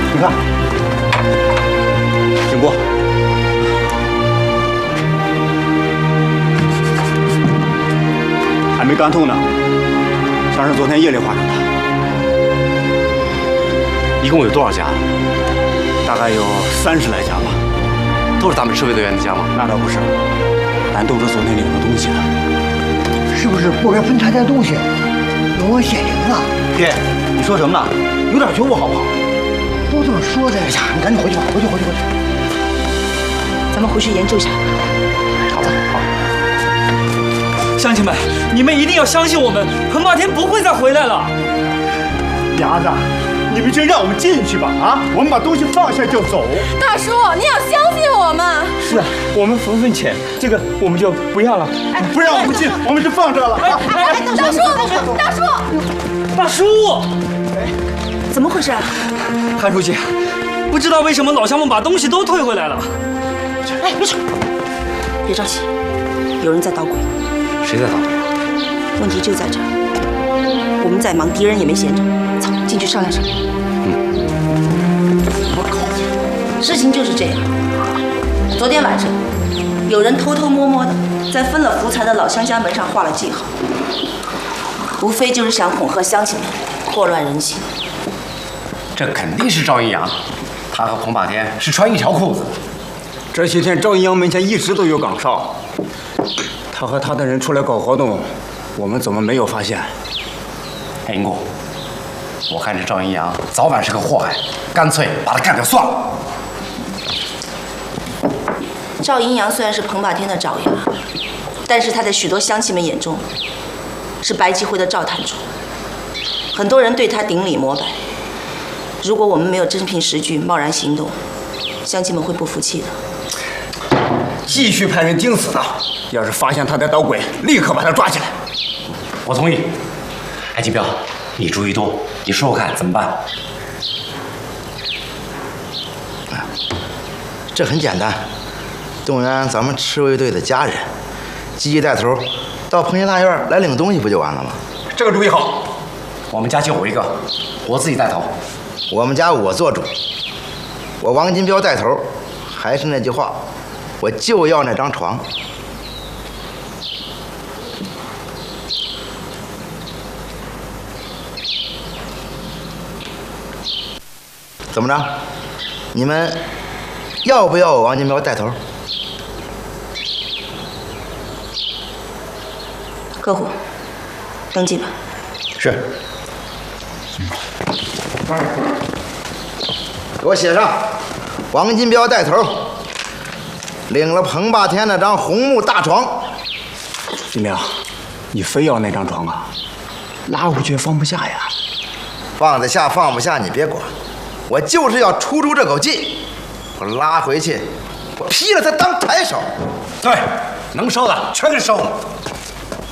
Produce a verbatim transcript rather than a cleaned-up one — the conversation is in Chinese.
你看，经过。还没干透呢，像是昨天夜里画成的。 一共有多少家？ 大概有三十来家吧。 都是咱们社会队员的家吗？ 那倒不是，咱都是昨天领了东西的。 是不是不该分拆点东西，容我显灵啊？ 爹，你说什么呢？有点觉悟好不好？ 都这么说的。哎呀，你赶紧回去吧，回去，回去，回去。 咱们回去研究一下。 好的，好。 乡亲们，你们一定要相信我们，彭霸天不会再回来了。 伢子，你们就让我们进去吧！啊，我们把东西放下就走。 大叔，你要相信我们。 是啊，我们分分钱，这个我们就不要了。 哎，不让我们进，我们就放这了。 哎哎，大叔，大叔， 大叔， 怎么回事啊？ 潘书记，不知道为什么老乡们把东西都退回来了。 哎，别吵，别着急，有人在捣鬼。 谁在捣鬼啊？ 问题就在这儿，我们在忙，敌人也没闲着。走，进去商量商量。 嗯。 我靠！事情就是这样。昨天晚上，有人偷偷摸摸的在分了福财的老乡家门上画了记号，无非就是想恐吓乡亲们，祸乱人心。 这肯定是赵一阳，他和彭霸天是穿一条裤子。 这些天赵一阳门前一直都有岗哨，他和他的人出来搞活动，我们怎么没有发现？ 哎，英公，我看这赵一阳早晚是个祸害，干脆把他干掉算了。 赵阴阳虽然是彭霸天的爪牙，但是他在许多乡亲们眼中是白吉辉的赵坛主，很多人对他顶礼膜拜。如果我们没有真凭实据贸然行动，乡亲们会不服气的。 继续派人盯死他，要是发现他在捣鬼，立刻把他抓起来。 我同意。哎，金彪，你主意多，你说说看怎么办？ 这很简单，动员咱们赤卫队的家人，积极带头，到彭家大院来领东西，不就完了吗？ 这个主意好。 我们家就我一个，我自己带头。 我们家我做主，我王金彪带头。还是那句话，我就要那张床。怎么着？你们要不要我王金彪带头？ 客户，登记吧。 是。给我写上，王金彪带头，领了彭霸天那张红木大床。 金彪，你非要那张床啊？拉回去放不下呀。 放得下放不下你别管，我就是要出出这口气。我拉回去，我劈了他当柴烧。 对，能烧的全给烧了。